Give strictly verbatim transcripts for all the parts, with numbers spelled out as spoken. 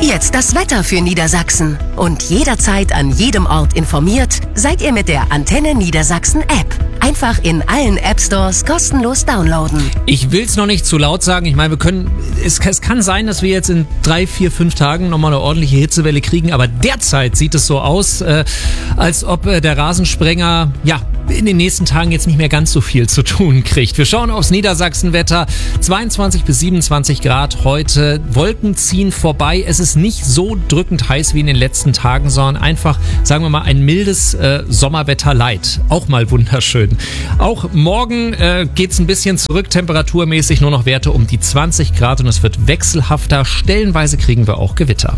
Jetzt das Wetter für Niedersachsen. Und jederzeit an jedem Ort informiert, seid ihr mit der Antenne Niedersachsen App. Einfach in allen App-Stores kostenlos downloaden. Ich will es noch nicht zu laut sagen. Ich meine, wir können, es, es kann sein, dass wir jetzt in drei, vier, fünf Tagen nochmal eine ordentliche Hitzewelle kriegen. Aber derzeit sieht es so aus, äh, als ob äh, der Rasensprenger, ja, in den nächsten Tagen jetzt nicht mehr ganz so viel zu tun kriegt. Wir schauen aufs Niedersachsenwetter. zweiundzwanzig bis siebenundzwanzig Grad heute. Wolken ziehen vorbei. Es ist nicht so drückend heiß wie in den letzten Tagen, sondern einfach, sagen wir mal, ein mildes äh, Sommerwetter light. Auch mal wunderschön. Auch morgen äh, geht es ein bisschen zurück, temperaturmäßig nur noch Werte um die zwanzig Grad und es wird wechselhafter. Stellenweise kriegen wir auch Gewitter.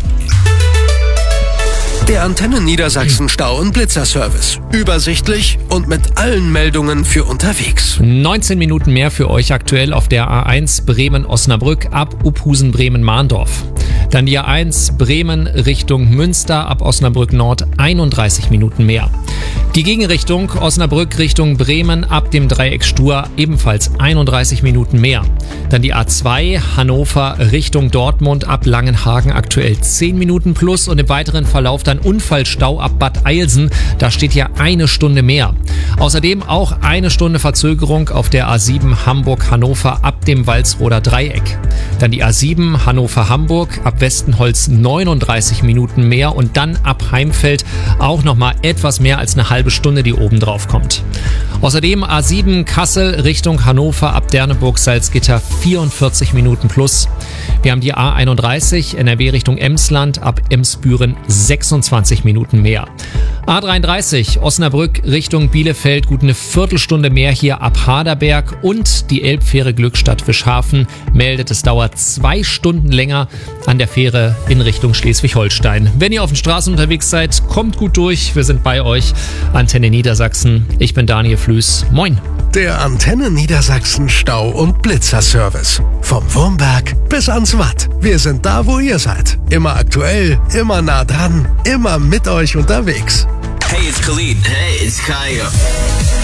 Der Antenne Niedersachsen Stau- und Blitzerservice. Übersichtlich und mit allen Meldungen für unterwegs. neunzehn Minuten mehr für euch aktuell auf der A eins Bremen-Osnabrück ab Uphusen-Bremen-Mahndorf. Dann die A eins Bremen Richtung Münster ab Osnabrück Nord einunddreißig Minuten mehr. Die Gegenrichtung Osnabrück Richtung Bremen ab dem Dreieck Stur ebenfalls einunddreißig Minuten mehr. Dann die A zwei Hannover Richtung Dortmund ab Langenhagen aktuell zehn Minuten plus und im weiteren Verlauf dann Unfallstau ab Bad Eilsen. Da steht ja eine Stunde mehr. Außerdem auch eine Stunde Verzögerung auf der A sieben Hamburg-Hannover ab dem Walsroder Dreieck. Dann die A sieben Hannover-Hamburg ab Westenholz neununddreißig Minuten mehr und dann ab Heimfeld auch nochmal etwas mehr als eine halbe Stunde, die oben drauf kommt. Außerdem A sieben Kassel Richtung Hannover ab Derneburg-Salzgitter vierundvierzig Minuten plus. Wir haben die A einunddreißig N R W Richtung Emsland ab Emsbüren sechsundzwanzig Minuten mehr. A dreiunddreißig Osnabrück Richtung Bielefeld gut eine Viertelstunde mehr hier ab Haderberg und die Elbfähre Glückstadt-Fischhafen meldet, es dauert zwei Stunden länger an der Fähre in Richtung Schleswig-Holstein. Wenn ihr auf den Straßen unterwegs seid, kommt gut durch. Wir sind bei euch. Antenne Niedersachsen. Ich bin Daniel Flüß. Moin. Der Antenne Niedersachsen Stau- und Blitzerservice. Vom Wurmberg bis ans Watt. Wir sind da, wo ihr seid. Immer aktuell, immer nah dran, immer mit euch unterwegs. Hey, it's Khalid. Hey, it's Kaya.